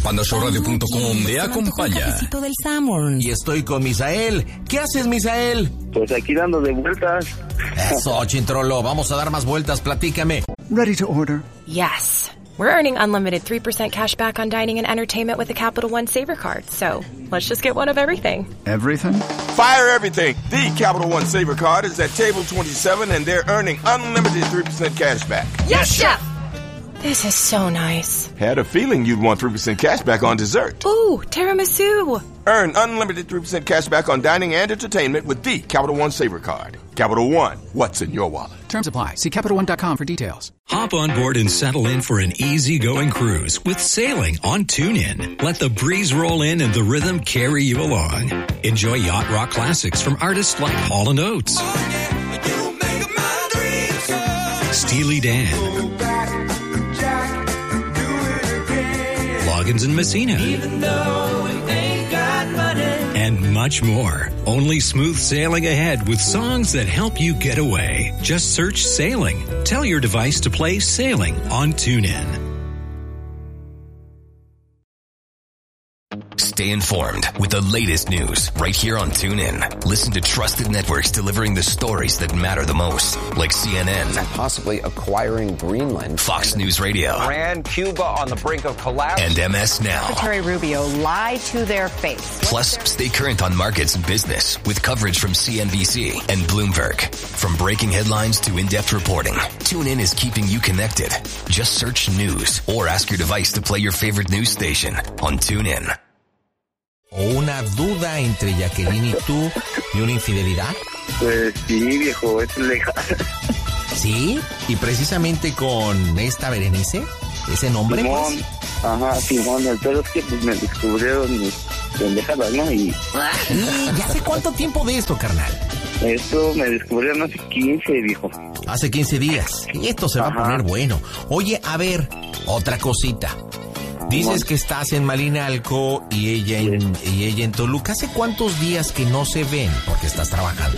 PandaShowRadio.com te acompaña. Del Samurn. Y estoy con Misael. ¿Qué haces, Misael? Pues aquí dando de vueltas. Eso, Chintrolo. Vamos a dar más vueltas. Platícame. Ready to order. Yes. We're earning unlimited 3% cash back on dining and entertainment with the Capital One Saver Card. So let's just get one of everything. Everything? Fire everything. The Capital One Saver Card is at table 27 and they're earning unlimited 3% cash back. Yes, Chef! This is so nice. Had a feeling you'd want 3% cash back on dessert. Ooh, tiramisu. Earn unlimited 3% cash back on dining and entertainment with the Capital One Saver Card. Capital One, what's in your wallet? Terms apply. See CapitalOne.com for details. Hop on board and settle in for an easy-going cruise with sailing on TuneIn. Let the breeze roll in and the rhythm carry you along. Enjoy yacht rock classics from artists like Hall & Oates, Steely Dan, Loggins and Messina, and much more. Only smooth sailing ahead with songs that help you get away. Just search Sailing. Tell your device to play Sailing on TuneIn. Stay informed with the latest news right here on TuneIn. Listen to trusted networks delivering the stories that matter the most, like CNN, possibly acquiring Greenland, Fox News Radio, Iran, Cuba on the brink of collapse, and MS Now. Secretary Rubio lied to their face. Plus, stay current on markets and business with coverage from CNBC and Bloomberg. From breaking headlines to in-depth reporting, TuneIn is keeping you connected. Just search news or ask your device to play your favorite news station on TuneIn. ¿O una duda entre Jacqueline y tú y una infidelidad? Pues sí, viejo, es legal. ¿Sí? ¿Y precisamente con esta Berenice? ¿Ese nombre? Simón, pues? Ajá, Simón, el pedo es que pues me descubrieron mis pendejadas, ¿no? Y ¿ya hace cuánto tiempo de esto, carnal? Esto me descubrieron hace 15, viejo. Hace 15 días. Y esto se va a poner bueno. Oye, a ver, otra cosita. Dices que estás en Malinalco y ella en Toluca. ¿Hace cuántos días que no se ven? Porque estás trabajando.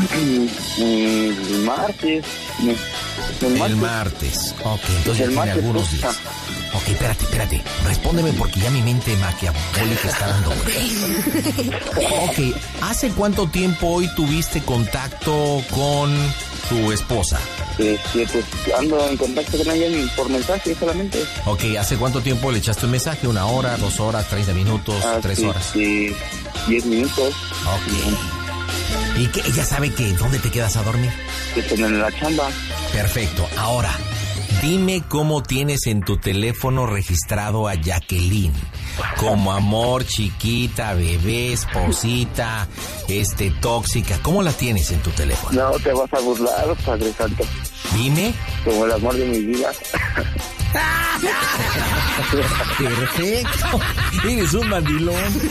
El martes. El martes. Ok, entonces tiene algunos días. Ok, espérate. Respóndeme porque ya mi mente maquiavólica está dando vueltas. Ok, ¿hace cuánto tiempo hoy tuviste contacto con tu esposa? Pues ando en contacto con ella por mensaje solamente. Ok, ¿hace cuánto tiempo le echaste un mensaje? ¿1 hora, 2 horas, 30 minutos, 3 horas? Sí, 10 minutos. Ok. ¿Y que ella sabe que dónde te quedas a dormir? Pues en la chamba. Perfecto. Ahora, dime cómo tienes en tu teléfono registrado a Jacqueline. Como amor, chiquita, bebé, esposita, tóxica. ¿Cómo la tienes en tu teléfono? No te vas a burlar, Padre Santo. Dime. Como el amor de mi vida. Perfecto. Eres un mandilón.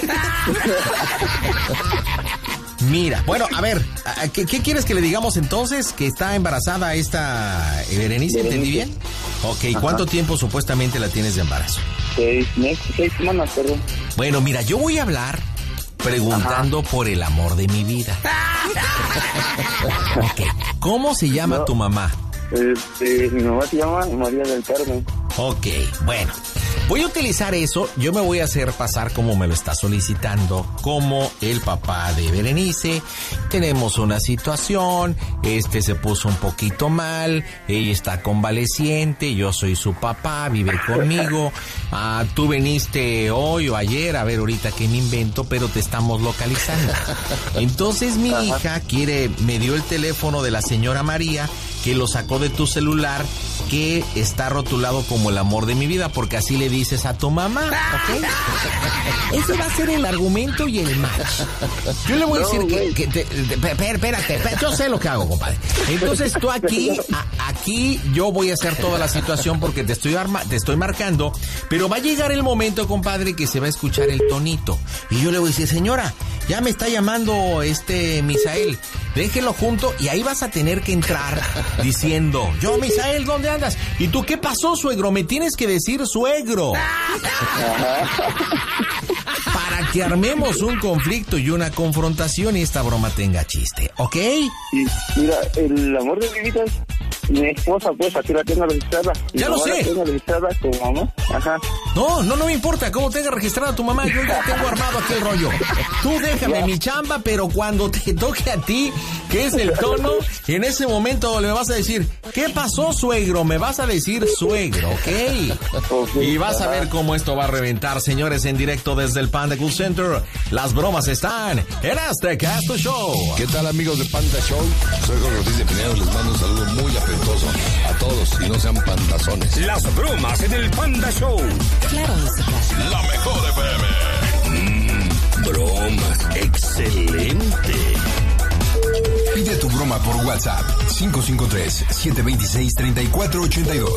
Mira, bueno, a ver, ¿qué quieres que le digamos entonces? ¿Que está embarazada esta Berenice? ¿Entendí bien? Ok, ajá. ¿Cuánto tiempo supuestamente la tienes de embarazo? 6 semanas, perdón. Bueno, mira, yo voy a hablar preguntando por el amor de mi vida. Ok, ¿cómo se llama tu mamá? Mi mamá se llama María del Carmen. Ok, bueno. Voy a utilizar eso, yo me voy a hacer pasar como me lo está solicitando, como el papá de Berenice. Tenemos una situación, se puso un poquito mal, ella está convaleciente, yo soy su papá, vive conmigo. Tú viniste hoy o ayer, a ver ahorita qué me invento, pero te estamos localizando. Entonces mi hija me dio el teléfono de la señora María, que lo sacó de tu celular, que está rotulado como el amor de mi vida, porque así le dices a tu mamá, ¿ok? Ese va a ser el argumento y el match. Yo le voy a decir espérate, yo sé lo que hago, compadre. Entonces tú aquí yo voy a hacer toda la situación porque te estoy marcando, pero va a llegar el momento, compadre, que se va a escuchar el tonito. Y yo le voy a decir, señora, ya me está llamando Misael, déjelo junto, y ahí vas a tener que entrar diciendo, yo, Misael, ¿dónde andas? ¿Y tú qué pasó, suegro? Me tienes que decir suegro. Para que armemos un conflicto y una confrontación y esta broma tenga chiste, ¿ok? Sí, mira, el amor de mi vida Mi esposa, pues, aquí la tengo registrada. Ya lo sé. La tengo registrada como mamá. Ajá. No me importa cómo tenga registrada tu mamá. Yo ya tengo armado aquí el rollo. Tú déjame mi chamba, pero cuando te toque a ti, que es el tono, en ese momento le vas a decir, ¿qué pasó, suegro? Me vas a decir suegro, ¿ok? Y vas a ver cómo esto va a reventar, señores, en directo desde el Panda Cool Center. Las bromas están en Aztecasto Show. ¿Qué tal, amigos de Panda Show? Soy Jorge Ortiz de Pinedo, les mando un saludo muy afectuoso a todos y no sean pandazones. Las bromas en el Panda Show. Claro, música. La mejor FM. Bromas. Excelente. Pide tu broma por WhatsApp 553-726-3482.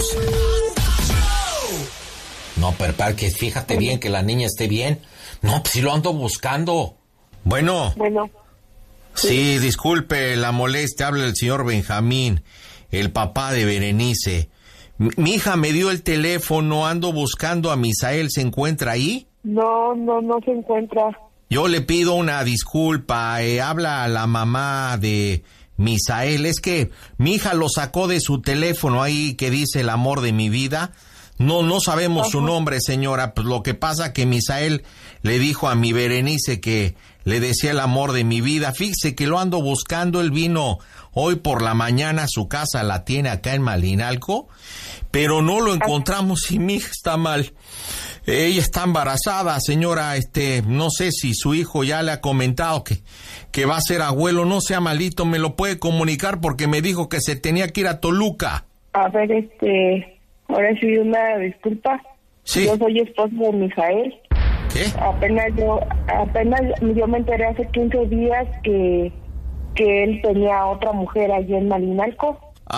No, pero para que fíjate bien que la niña esté bien. No, pues si lo ando buscando. Bueno. Sí, disculpe la molestia, habla el señor Benjamín, el papá de Berenice. Mi hija me dio el teléfono, ando buscando a Misael, ¿se encuentra ahí? No se encuentra. Yo le pido una disculpa, habla a la mamá de Misael, es que mi hija lo sacó de su teléfono ahí que dice el amor de mi vida. No sabemos su nombre, señora, pues lo que pasa que Misael le dijo a mi Berenice que le decía el amor de mi vida. Fíjese que lo ando buscando, él vino hoy por la mañana, su casa la tiene acá en Malinalco, pero no lo encontramos y mi hija está mal. Ella está embarazada, señora, no sé si su hijo ya le ha comentado que va a ser abuelo, no sea malito, me lo puede comunicar porque me dijo que se tenía que ir a Toluca. A ver, ahora sí una disculpa. Sí. Yo soy esposa de Misael. ¿Qué? Apenas yo me enteré hace 15 días que él tenía otra mujer allí en Malinalco.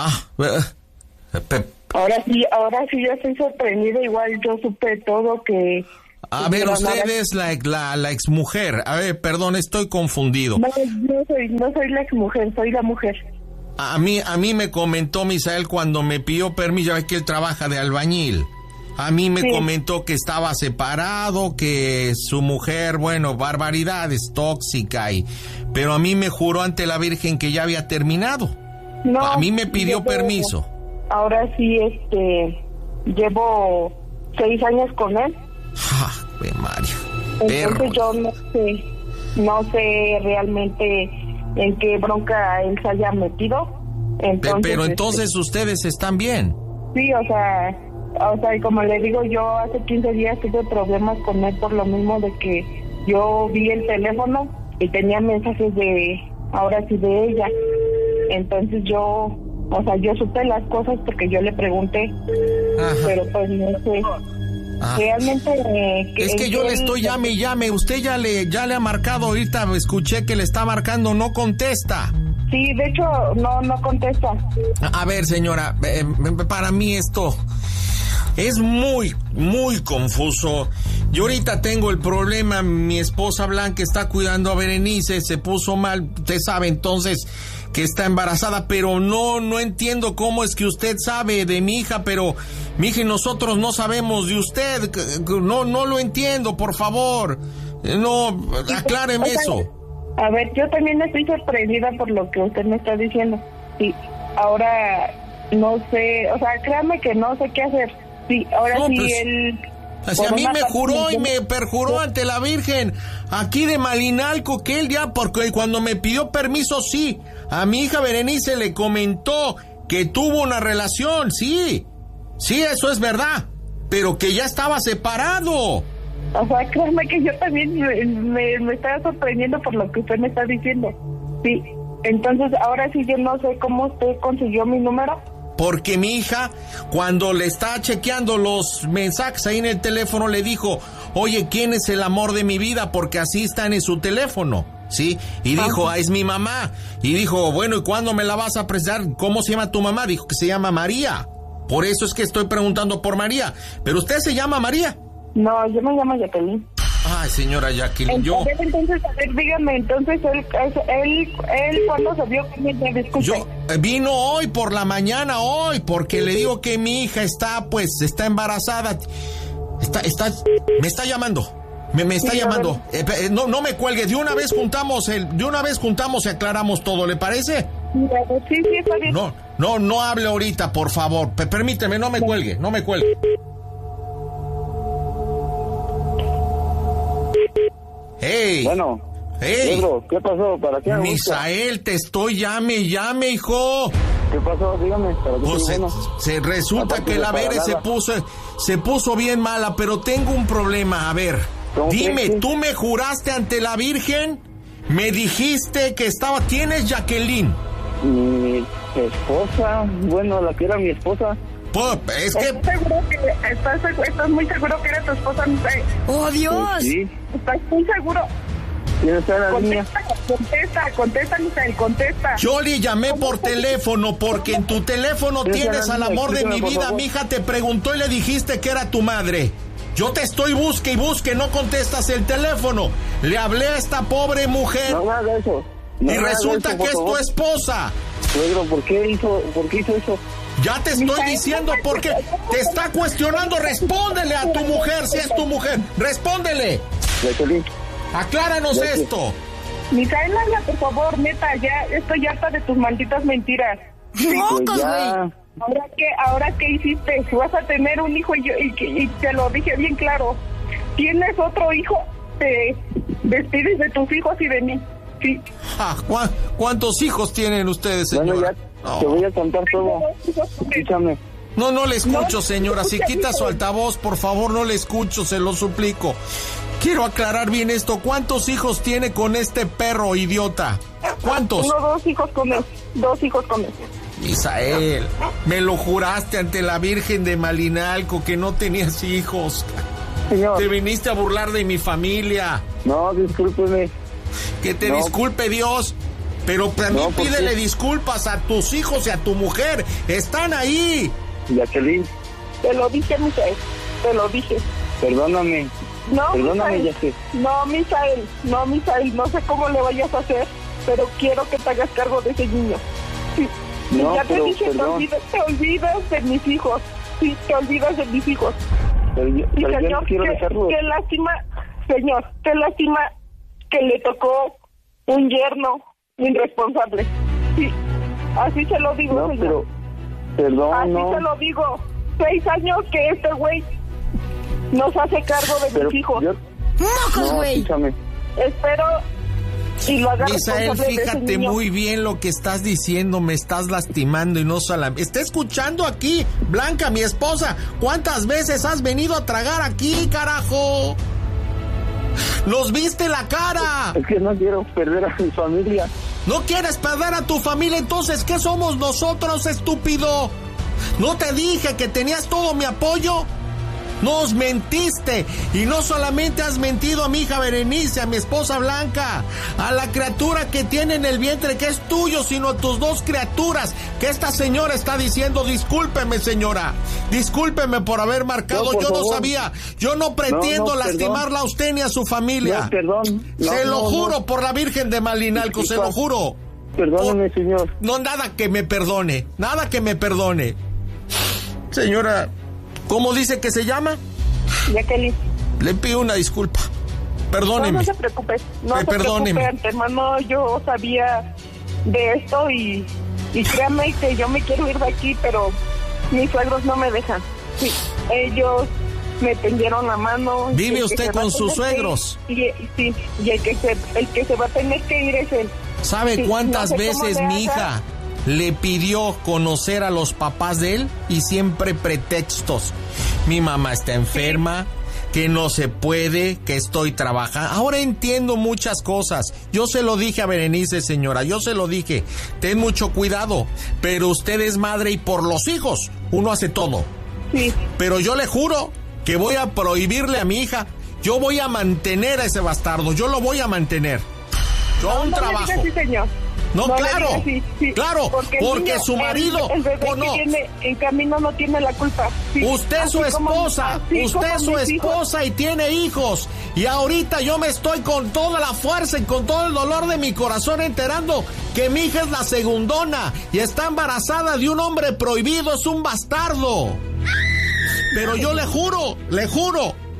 Ahora sí yo estoy sorprendida, igual yo supe todo que... A ver, usted es la exmujer. A ver, perdón, estoy confundido. No soy la exmujer, soy la mujer. A mí me comentó Misael cuando me pidió permiso, ya ve que él trabaja de albañil. A mí me comentó que estaba separado, que su mujer, bueno, barbaridades, tóxica, pero a mí me juró ante la Virgen que ya había terminado. No, a mí me pidió permiso. Ahora sí, llevo 6 años con él. María. Entonces yo no sé realmente en qué bronca él se haya metido. Entonces, pero entonces ustedes están bien. Sí, o sea, como le digo, yo hace 15 días tuve problemas con él por lo mismo de que yo vi el teléfono y tenía mensajes de ella. Entonces yo supe las cosas porque yo le pregunté. Ajá. Pero pues no sé. Realmente es que yo le estoy llame, usted ya le ha marcado ahorita, escuché que le está marcando, no contesta. Sí, de hecho no contesta. A ver, señora, para mí esto es muy, muy confuso. Yo ahorita tengo el problema, mi esposa Blanca está cuidando a Berenice, se puso mal, usted sabe entonces que está embarazada, pero no entiendo cómo es que usted sabe de mi hija, pero mi hija y nosotros no sabemos de usted, no lo entiendo, por favor, no, acláreme eso. A ver, yo también estoy sorprendida por lo que usted me está diciendo, sí, ahora no sé, o sea, créame que no sé qué hacer, sí, ahora no, sí pues, él... Así a mí me juró y me perjuró ante la Virgen aquí de Malinalco que él ya, porque cuando me pidió permiso, sí, a mi hija Berenice le comentó que tuvo una relación, sí, eso es verdad, pero que ya estaba separado. O sea, créeme que yo también me estaba sorprendiendo por lo que usted me está diciendo, sí, entonces ahora sí yo no sé cómo usted consiguió mi número. Porque mi hija, cuando le está chequeando los mensajes ahí en el teléfono, le dijo, oye, ¿quién es el amor de mi vida? Porque así están en su teléfono, ¿sí? Y dijo, es mi mamá. Y dijo, bueno, ¿y cuándo me la vas a presentar? ¿Cómo se llama tu mamá? Dijo que se llama María. Por eso es que estoy preguntando por María. ¿Pero usted se llama María? No, yo me llamo Jacqueline. Ay, señora Jacqueline, Entonces, a ver, dígame, entonces, él ¿cuándo se vio con ella? Disculpe. Vino hoy por la mañana, porque le digo que mi hija está embarazada. Me está llamando. Me está llamando. No me cuelgue, de una vez juntamos y aclaramos todo, ¿le parece? Sí, está bien. No hable ahorita, por favor. Permíteme, no me cuelgue. ¡Hey! Bueno. ¡Hey! Pedro, ¿qué pasó? ¿Para qué? Misael, te estoy llame, hijo. ¿Qué pasó? Dígame. ¿Para qué? Pues se resulta que la Vere se puso bien mala, pero tengo un problema. A ver, dime, ¿tú me juraste ante la Virgen? Me dijiste que ¿tienes Jacqueline? Mi esposa, bueno, la que era mi esposa. Pues, es que... ¿Estás muy seguro que era tu esposa, Misael? ¡Oh, Dios! Pues sí. ¿Estás muy seguro? ¿Quién está en la línea? Contesta, Misael, contesta. Yo le llamé por teléfono porque en tu teléfono tienes al amor de mi vida. Mi hija te preguntó y le dijiste que era tu madre. Yo te estoy busque y busque, no contestas el teléfono. Le hablé a esta pobre mujer. No haga eso. Y resulta que es tu esposa. Pedro, ¿por qué hizo eso? Ya te estoy diciendo porque te está cuestionando. Respóndele a tu mujer, si es tu mujer. Respóndele. Jacqueline. Acláranos esto. Misael, habla, por favor, neta, ya estoy harta de tus malditas mentiras. ¡Mocos, güey! ¿Ahora qué hiciste? Vas a tener un hijo y te lo dije bien claro. ¿Tienes otro hijo? Te despides de tus hijos y de mí. Sí. ¿Cuántos hijos tienen ustedes, señora? Bueno, ya te voy a contar todo. Escúchame. No le escucho, señora. Si quita su altavoz, por favor, no le escucho, se lo suplico. Quiero aclarar bien esto. ¿Cuántos hijos tiene con este perro idiota? ¿Cuántos? Tengo 2 hijos con él. 2 hijos con él. Misael, me lo juraste ante la Virgen de Malinalco que no tenías hijos. Señor. Te viniste a burlar de mi familia. No, discúlpeme. Que te disculpe Dios. Pero también pídele disculpas a tus hijos y a tu mujer. Están ahí. Jacqueline. Te lo dije, Misael. Te lo dije. Perdóname. Perdóname, Misael. No, Misael. No sé cómo le vayas a hacer, pero quiero que te hagas cargo de ese niño. Sí. No, ya te dije, te olvidas de mis hijos. Sí, te olvidas de mis hijos. Pero yo no quiero dejarlo. Qué lástima, señor. Qué lástima que le tocó un yerno irresponsable. Sí, así se lo digo, señor. Pero, perdón, así se lo digo. 6 años que este güey nos hace cargo de mis hijos. ¡Mocos, güey! Espero y lo haga Misael, responsable fíjate de ese niño. muy bien lo que estás diciendo. Me estás lastimando y no solamente... Está escuchando aquí, Blanca, mi esposa. ¿Cuántas veces has venido a tragar aquí, carajo? ¡Nos viste la cara! Es que no quiero perder a mi familia. ¿No quieres perder a tu familia? Entonces, ¿qué somos nosotros, estúpido? ¿No te dije que tenías todo mi apoyo? Nos mentiste. Y no solamente has mentido a mi hija Berenice, a mi esposa Blanca, a la criatura que tiene en el vientre que es tuyo, sino a tus 2 criaturas. Que esta señora está diciendo, discúlpeme, señora. Discúlpeme por haber marcado. Yo no sabía. Yo no pretendo lastimarla a usted ni a su familia. No, perdón. Se lo juro por la Virgen de Malinalco, se lo juro. Perdóneme, señor. No, nada que me perdone. Nada que me perdone. Señora, ¿cómo dice que se llama? Jacqueline. Le pido una disculpa. Perdóneme. No se preocupe. No se preocupe, antemano. Yo sabía de esto y créame que yo me quiero ir de aquí, pero mis suegros no me dejan. Sí, ellos me tendieron la mano. ¿Vive usted con sus suegros? Sí, y el que se va a tener que ir es él. ¿Sabe cuántas veces mi hija le pidió conocer a los papás de él? Y siempre pretextos. Mi mamá está enferma, que no se puede, que estoy trabajando. Ahora entiendo muchas cosas. Yo se lo dije a Berenice, señora, yo se lo dije. Ten mucho cuidado, pero usted es madre y por los hijos uno hace todo. Sí. Pero yo le juro que voy a prohibirle a mi hija. Yo voy a mantener a ese bastardo, yo lo voy a mantener. Yo aún trabajo. Sí, señor. No, claro, claro, porque su marido, el bebé que viene en camino no tiene la culpa. Sí. Usted es su esposa, usted es su esposa y tiene hijos. Y ahorita yo me estoy con toda la fuerza y con todo el dolor de mi corazón enterando que mi hija es la segundona y está embarazada de un hombre prohibido, es un bastardo. Pero yo le juro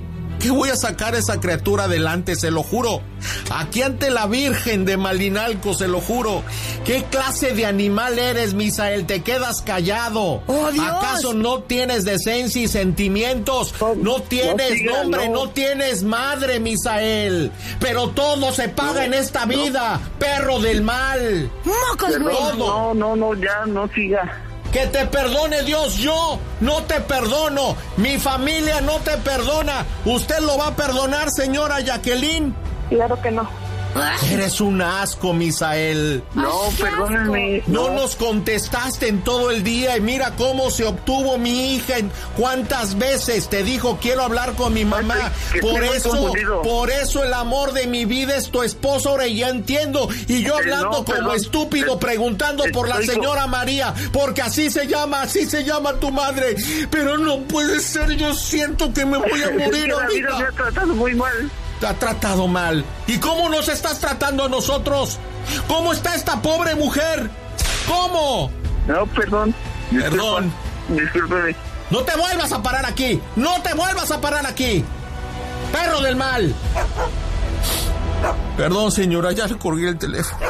que voy a sacar a esa criatura adelante, se lo juro. Aquí ante la Virgen de Malinalco, se lo juro. ¿Qué clase de animal eres, Misael? Te quedas callado. ¡Oh, Dios! ¿Acaso no tienes decencia y sentimientos? No tienes nombre, no tienes madre, Misael. Pero todo se paga en esta vida, perro del mal. ¡Mocos, güey! No, ya, no siga. Que te perdone Dios, yo no te perdono. Mi familia no te perdona. ¿Usted lo va a perdonar, señora Jacqueline? Claro que no. Eres un asco, Misael. No, perdóname. No nos contestaste en todo el día y mira cómo se obtuvo mi hija. ¿Cuántas veces te dijo quiero hablar con mi mamá? Por eso el amor de mi vida es tu esposo. Ahora ya entiendo. Y yo hablando como estúpido preguntando por la señora María, porque así se llama tu madre. Pero no puede ser, yo siento que me voy a morir ahorita. La vida me ha tratado muy mal. Te ha tratado mal. ¿Y cómo nos estás tratando a nosotros? ¿Cómo está esta pobre mujer? ¿Cómo? No, perdón. Discúlpeme. No te vuelvas a parar aquí. No te vuelvas a parar aquí. Perro del mal. Perdón, señora, ya le colgué el teléfono.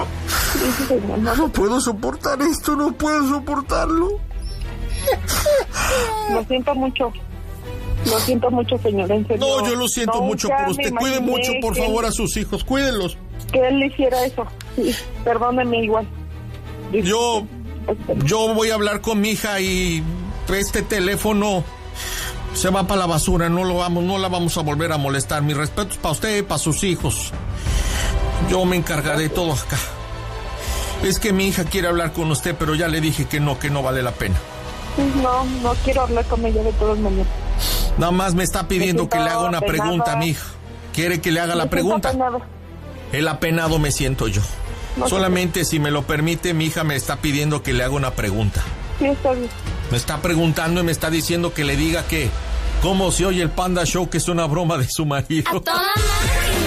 No puedo soportar esto, no puedo soportarlo. Lo siento mucho. Lo siento mucho, señora. En serio. No, yo lo siento mucho por usted. Cuide mucho, por favor, a sus hijos. Cuídenlos. Que él le hiciera eso. Sí, perdóneme igual. Yo voy a hablar con mi hija y este teléfono se va para la basura. No la vamos a volver a molestar. Mis respetos para usted y para sus hijos. Yo me encargaré de todo acá. Es que mi hija quiere hablar con usted, pero ya le dije que no vale la pena. No quiero hablar con ella de todos modos. Nada más me está pidiendo que le haga una pregunta a mi hija. ¿Quiere que le haga la pregunta? El apenado me siento yo. Solamente si me lo permite, mi hija me está pidiendo que le haga una pregunta. Sí, está bien. Me está preguntando y me está diciendo que le diga que cómo se oye el Panda Show, que es una broma de su marido. ¡A toda máquina!